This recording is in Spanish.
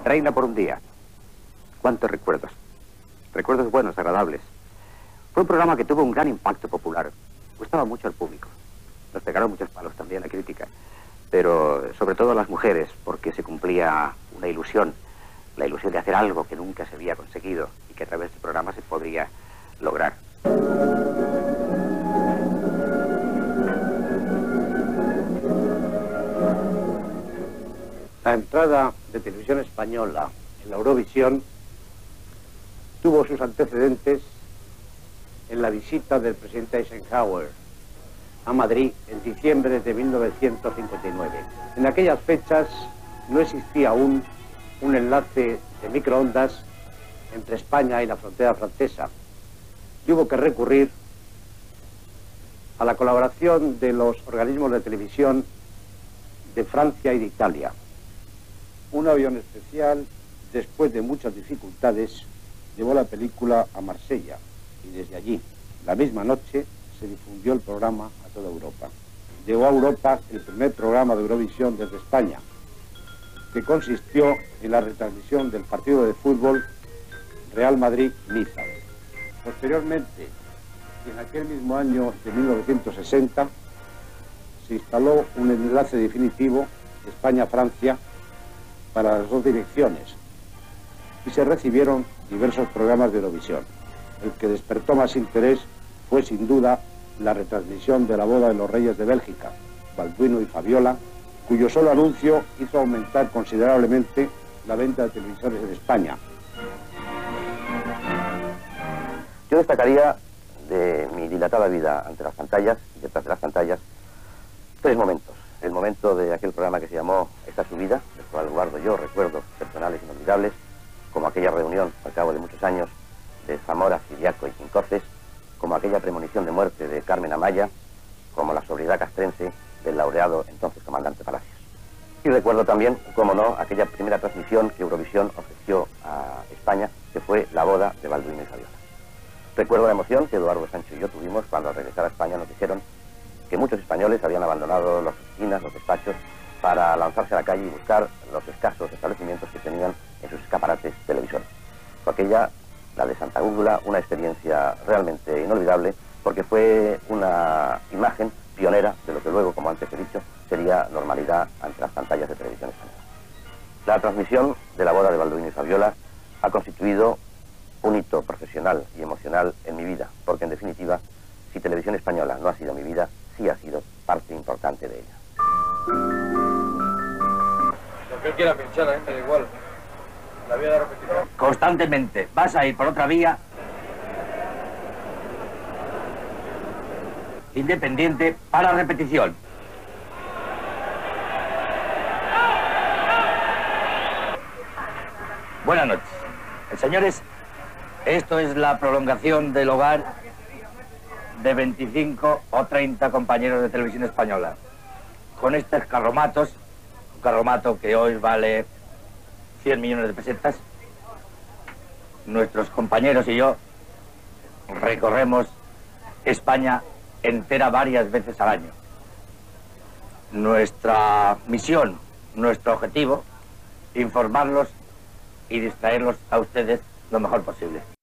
Reina por un día. ¿Cuántos recuerdos? Recuerdos buenos, agradables. Fue un programa que tuvo un gran impacto popular. Gustaba mucho al público. Nos pegaron muchos palos también la crítica. Pero sobre todo a las mujeres, porque se cumplía una ilusión. La ilusión de hacer algo que nunca se había conseguido y que a través del programa se podría lograr. La entrada de Televisión Española en la Eurovisión tuvo sus antecedentes en la visita del presidente Eisenhower a Madrid en diciembre de 1959. En aquellas fechas no existía aún un enlace de microondas entre España y la frontera francesa. Y hubo que recurrir a la colaboración de los organismos de televisión de Francia y de Italia. Un avión especial, después de muchas dificultades, llevó la película a Marsella y desde allí, la misma noche, se difundió el programa a toda Europa. Llegó a Europa el primer programa de Eurovisión desde España, que consistió en la retransmisión del partido de fútbol Real Madrid-Niza. Posteriormente, en aquel mismo año de 1960, se instaló un enlace definitivo España-Francia para las dos direcciones y se recibieron diversos programas de Eurovisión. El que despertó más interés fue sin duda la retransmisión de la boda de los reyes de Bélgica, Balduino y Fabiola, cuyo solo anuncio hizo aumentar considerablemente la venta de televisores en España. Yo destacaría de mi dilatada vida ante las pantallas y detrás de las pantallas tres momentos. El momento de aquel programa que se llamó Esta es su vida, del cual guardo yo recuerdos personales inolvidables, como aquella reunión al cabo de muchos años de Zamora, Siriaco y Quincoces, como aquella premonición de muerte de Carmen Amaya, como la sobriedad castrense del laureado entonces comandante Palacios. Y recuerdo también, cómo no, aquella primera transmisión que Eurovisión ofreció a España, que fue la boda de Balduino y Fabiola. Recuerdo la emoción que Eduardo Sancho y yo tuvimos cuando al regresar a España nos dijeron que muchos españoles habían abandonado las oficinas, los despachos, para lanzarse a la calle y buscar los escasos establecimientos que tenían en sus escaparates televisores. Fue aquella, la de Santa Úrsula, una experiencia realmente inolvidable, porque fue una imagen pionera de lo que luego, como antes he dicho, sería normalidad ante las pantallas de televisión española. La transmisión de la boda de Balduino y Fabiola ha constituido un hito profesional y emocional en mi vida, porque en definitiva, si Televisión Española no ha sido mi vida, sí ha sido parte importante de ella. Lo que él quiera pinchar, me da igual. La vía de repetición. Constantemente. Vas a ir por otra vía independiente para repetición. Buenas noches. Señores, esto es la prolongación del hogar de 25 o 30 compañeros de Televisión Española. Con estos carromatos, un carromato que hoy vale 100 millones de pesetas, nuestros compañeros y yo recorremos España entera varias veces al año. Nuestra misión, nuestro objetivo, informarlos y distraerlos a ustedes lo mejor posible.